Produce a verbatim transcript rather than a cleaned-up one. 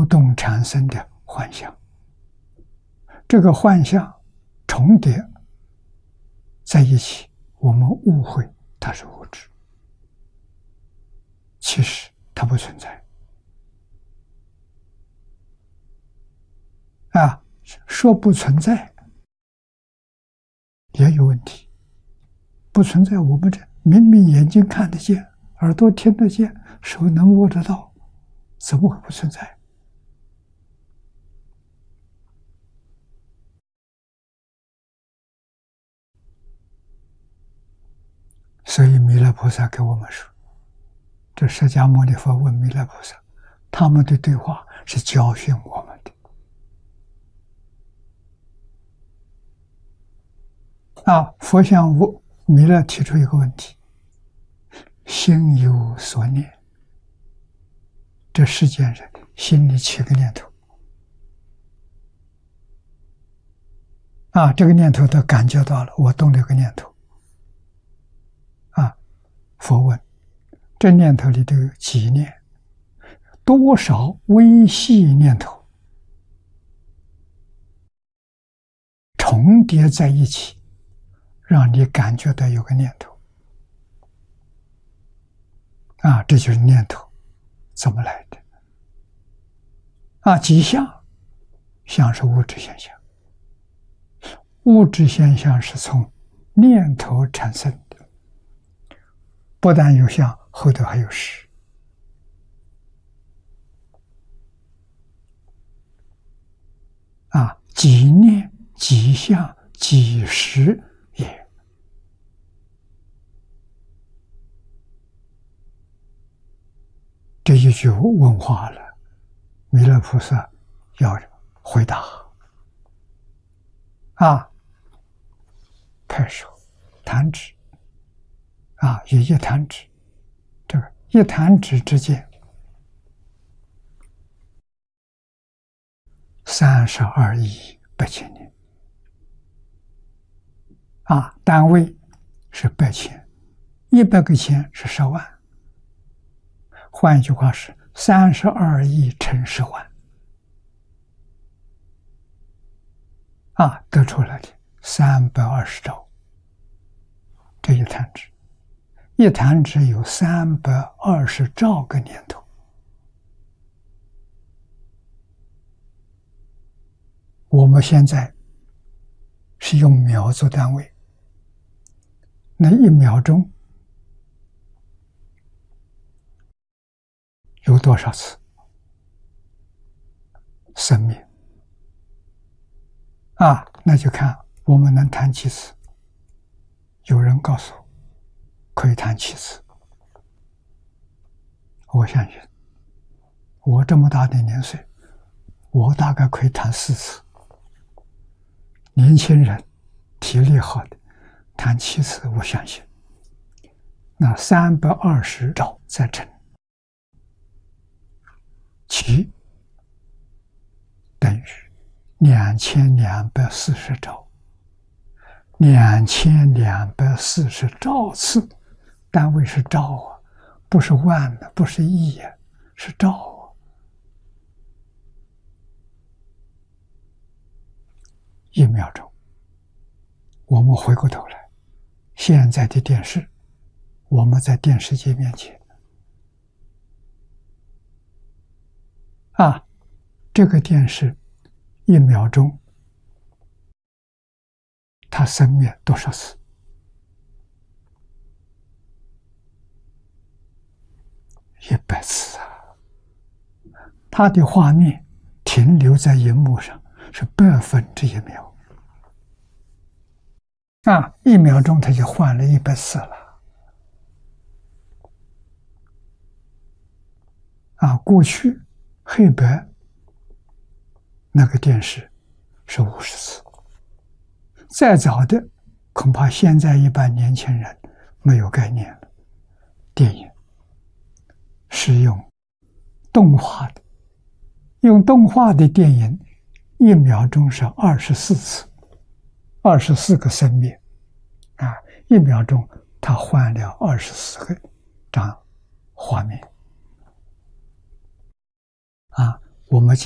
动产生的幻象。这个幻象重叠在一起，我们误会它是物质，其实它不存在。啊，说不存在也有问题。不存在，我们这明明眼睛看得见，耳朵听得见，手能握得到，怎么会不存在？所以弥勒菩萨给我们说，这释迦牟尼佛问弥勒菩萨，他们的对话是教训我们的。啊，佛向我弥勒提出一个问题：心有所念。这世间人心里起个念头，啊，这个念头他感觉到了，我动了一个念头。啊，佛问：这念头里头有几念？多少微细念头重叠在一起，让你感觉到有个念头？啊，这就是念头怎么来的？啊，几相？相是物质现象，物质现象是从念头产生的，不但有相，后头还有识。啊，几念几相几识也。这一句问话了，弥勒菩萨要回答。啊，拍手弹指，啊，以一弹指，这个一弹指之间，三十二亿八千年。啊，单位是百千，一百个千是十万。换一句话是三十二亿乘十万。啊，得出来的三百二十兆。这一弹指，一弹指有三百二十兆个念头。我们现在是用秒做单位，那一秒钟有多少次生命？啊，那就看我们能弹几次。有人告诉我可以弹七次，我相信我这么大的年岁，我大概可以弹四次。年轻人体力好的弹七次，我相信那三百二十兆再乘七，等于两千两百四十兆，两千两百四十兆次，单位是兆啊，不是万的，不是亿啊，是兆啊。一秒钟，我们回过头来，现在的电视，我们在电视机面前，啊，这个电视一秒钟它生灭多少次？一百次啊！它的画面停留在荧幕上是百分之一秒。啊，一秒钟它就换了一百次了。啊，过去黑白那个电视是五十次，再早的恐怕现在一般年轻人没有概念了。电影是用动画的，用动画的电影一秒钟是二十四次，二十四个生灭啊，一秒钟它换了二十四个张画面啊。 我们